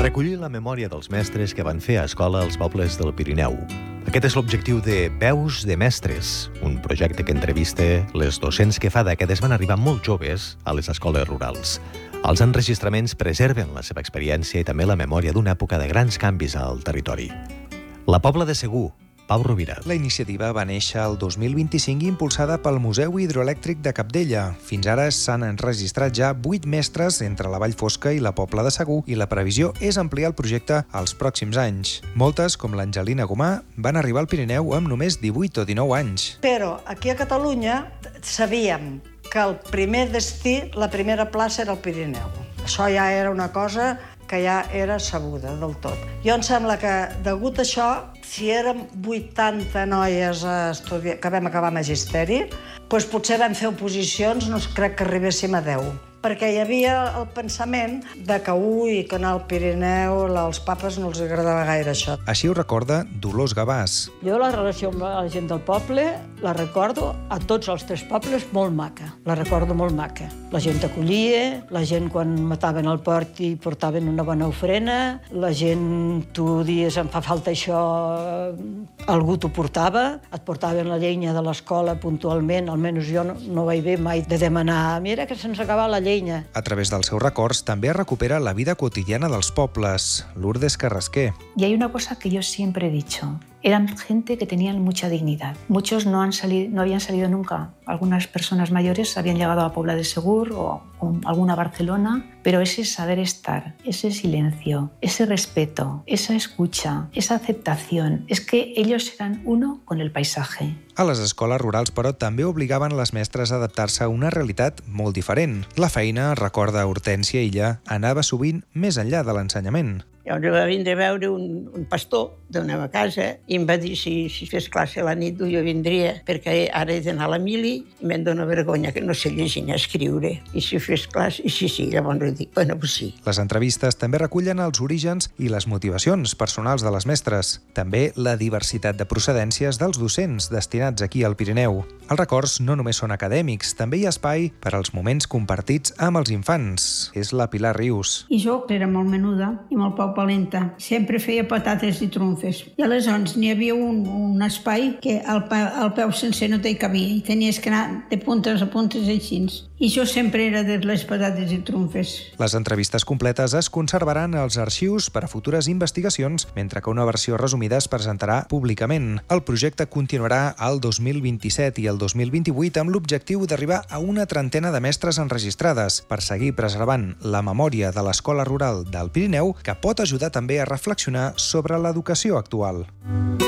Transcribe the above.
Recollir la memòria dels mestres que van fer a escola als pobles del Pirineu. Aquest és l'objectiu de Veus de Mestres, un projecte que entrevista les docents que fa dècades van arribar molt joves a les escoles rurals. Els enregistraments preserven la seva experiència i també la memòria d'una època de grans canvis al territori. La Pobla de Segur, Pau Rovira. La iniciativa va néixer el 2025 impulsada pel Museu Hidroelèctric de Capdella. Fins ara s'han enregistrat ja 8 mestres entre la Vall Fosca i la Pobla de Segur i la previsió és ampliar el projecte als pròxims anys. Moltes, com l'Angelina Gomà, van arribar al Pirineu amb només 18 o 19 anys. Però aquí a Catalunya sabíem que el primer destí, la primera plaça era el Pirineu. Això ja era una cosa que ja era sabuda del tot. Jo em sembla que, degut a això, si érem 80 noies que vam acabar magisteri, doncs potser vam fer oposicions, no crec que arribéssim a 10. Perquè hi havia el pensament de que que anar al Pirineu, als papes no els agradava gaire això. Així ho recorda Dolors Gavàs. Jo la relació amb la gent del poble la recordo a tots els 3 pobles molt maca. La recordo molt maca. La gent acollia, la gent quan mataven el port i portaven una bona ofrena, la gent, tu dies em fa falta això, algú t'ho portava, et portaven la llenya de l'escola puntualment, almenys jo no vaig bé mai de demanar, mira que se'ns acaba la llenya. A través dels seus records també es recupera la vida quotidiana dels pobles. Lourdes Carrasquer. Y hay una cosa que yo siempre he dicho. Eran gente que tenían mucha dignidad. Muchos no habían salido nunca. Algunas personas mayores habían llegado a Pobla de Segur o alguna a Barcelona, pero ese saber estar, ese silencio, ese respeto, esa escucha, esa aceptación, es que ellos eran uno con el paisaje. A les escoles rurals, però, també obligaven les mestres a adaptar-se a una realitat molt diferent. La feina, recorda Hortènsia Illa, anava sovint més enllà de l'ensenyament. Llavors va vindre a veure un pastor d'una casa i em va dir si fes classe a la nit jo vindria, perquè ara he d'anar a la mili i me'n dóna vergonya que no sé llegir ni escriure. I si fes classe, i sí, llavors dic, bueno, pues sí. Les entrevistes també recullen els orígens i les motivacions personals de les mestres. També la diversitat de procedències dels docents destinats aquí al Pirineu. Els records no només són acadèmics, també hi ha espai per als moments compartits amb els infants. És la Pilar Rius. I jo era molt menuda i molt poc valenta. Sempre feia patates i trumfes. I aleshores n'hi havia un espai que el peu sencer no t'hi cabia i tenies que anar de puntes a puntes així. I jo sempre era de les patates i trumfes. Les entrevistes completes es conservaran als arxius per a futures investigacions, mentre que una versió resumida es presentarà públicament. El projecte continuarà al 2027 i el 2028 amb l'objectiu d'arribar a una trentena de mestres enregistrades per seguir preservant la memòria de l'escola rural del Pirineu, que pot ajudar també a reflexionar sobre l'educació actual.